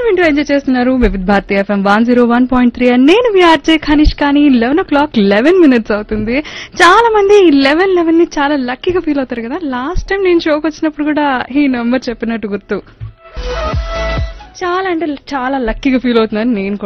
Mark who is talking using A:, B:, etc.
A: వింటూ ఎంజాయ్ చేస్తున్నారు వివిధ భారతి ఎఫ్ఎం 101.3 అండ్ నేను మీ ఆర్జే ఖనిష్. కానీ 11:11 అవుతుంది. చాలా మంది 11:11 ని చాలా లక్కీగా ఫీల్ అవుతారు కదా. లాస్ట్ టైం నేను షోకి వచ్చినప్పుడు కూడా ఈ నంబర్ చెప్పినట్టు గుర్తు. చాలా అంటే చాలా లక్కీగా ఫీల్ అవుతున్నాను నేను.